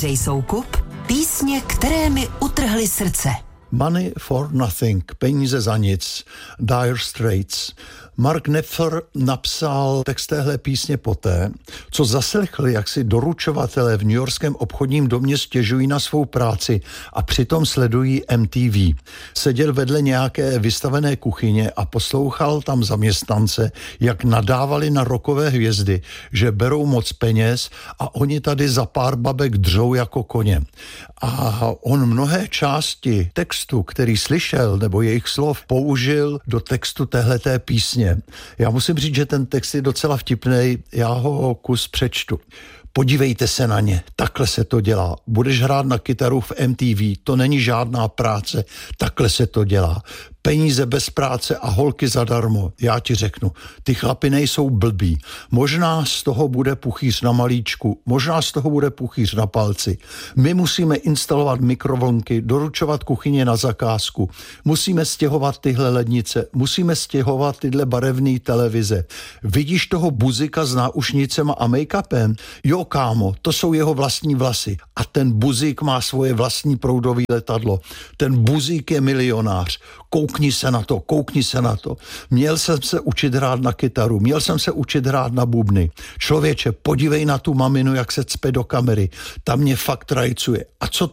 Ondřej Soukup, písně, které mi utrhly srdce. Money for Nothing, peníze za nic, Dire Straits. Mark Knopfler napsal text téhle písně poté, co zaslechli, jak si doručovatelé v newyorském obchodním domě stěžují na svou práci a přitom sledují MTV. Seděl vedle nějaké vystavené kuchyně a poslouchal tam zaměstnance, jak nadávali na rockové hvězdy, že berou moc peněz a oni tady za pár babek dřou jako koně. A on mnohé části textu, který slyšel, nebo jejich slov, použil do textu téhleté písně. Já musím říct, že ten text je docela vtipnej, já ho kus přečtu. Podívejte se na ně, takhle se to dělá. Budeš hrát na kytaru v MTV, to není žádná práce, takhle se to dělá. Peníze bez práce a holky zadarmo. Já ti řeknu, ty chlapi nejsou blbí. Možná z toho bude puchýř na malíčku, možná z toho bude puchýř na palci. My musíme instalovat mikrovlnky, doručovat kuchyně na zakázku. Musíme stěhovat tyhle lednice, musíme stěhovat tyhle barevné televize. Vidíš toho buzika s náušnicema a make-upem? Jo, kámo, to jsou jeho vlastní vlasy. A ten buzík má svoje vlastní proudové letadlo. Ten buzík je milionář. Koukni se na to. Měl jsem se učit hrát na kytaru, měl jsem se učit hrát na bubny. Člověče, podívej na tu maminu, jak se cpe do kamery. Ta mě fakt rajcuje. A co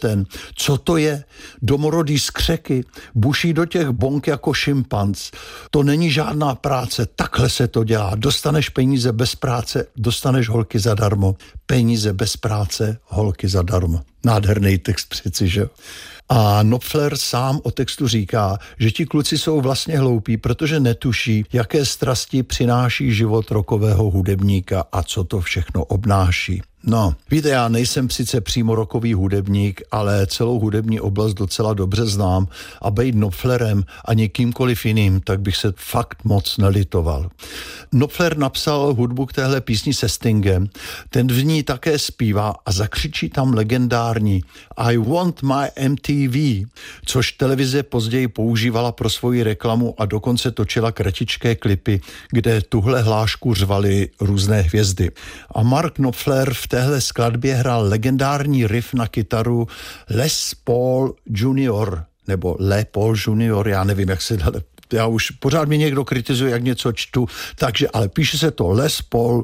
co to je? Domorodý skřeky, buší do těch bonk jako šimpanz. To není žádná práce, takhle se to dělá. Dostaneš peníze bez práce, dostaneš holky zadarmo. Peníze bez práce, holky zadarmo. Nádherný text přeci, že? A Knopfler sám o textu říká, že ti kluci jsou vlastně hloupí, protože netuší, jaké strasti přináší život rockového hudebníka a co to všechno obnáší. No, víte, já nejsem sice přímo rockový hudebník, ale celou hudební oblast docela dobře znám a být Knopflerem a někýmkoliv jiným, tak bych se fakt moc nelitoval. Knopfler napsal hudbu k téhle písni se Stingem, ten v ní také zpívá a zakřičí tam legendární I want my MTV, což televize později používala pro svoji reklamu a dokonce točila kratičké klipy, kde tuhle hlášku řvaly různé hvězdy. A Mark Knopfler v téhle skladbě hrál legendární riff na kytaru Les Paul Junior, nebo Les Paul Junior, já nevím, jak se dá. Já už pořád mě někdo kritizuje, jak něco čtu, takže, ale píše se to Les Paul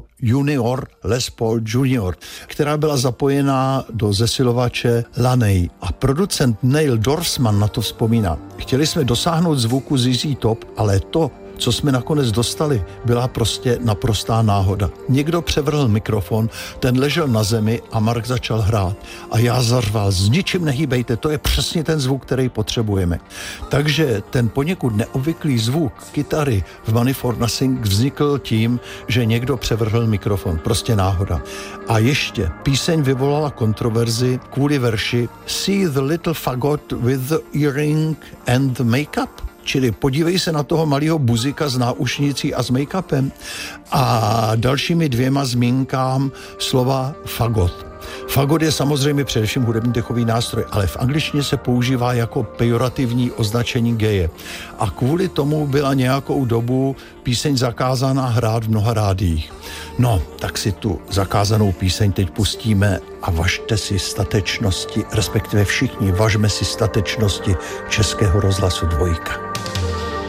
Junior, která byla zapojená do zesilovače Laney. A producent Neil Dorsman na to vzpomíná. Chtěli jsme dosáhnout zvuku ZZ Top, ale to, co jsme nakonec dostali, byla prostě naprostá náhoda. Někdo převrhl mikrofon, ten ležel na zemi a Mark začal hrát. A já zařval, s ničím nehýbejte, to je přesně ten zvuk, který potřebujeme. Takže ten poněkud neobvyklý zvuk kytary v Money for Nothing vznikl tím, že někdo převrhl mikrofon. Prostě náhoda. A ještě píseň vyvolala kontroverzi kvůli verši See the little fagot with the earring and the makeup. Čili podívej se na toho malého buzika s náušnicí a s make-upem a dalšími dvěma zmínkám slova fagot. Fagot je samozřejmě především hudební dechový nástroj, ale v angličtině se používá jako pejorativní označení geje. A kvůli tomu byla nějakou dobu píseň zakázaná hrát v mnoha rádiích. No, tak si tu zakázanou píseň teď pustíme a važte si statečnosti, respektive všichni važme si statečnosti Českého rozhlasu 2.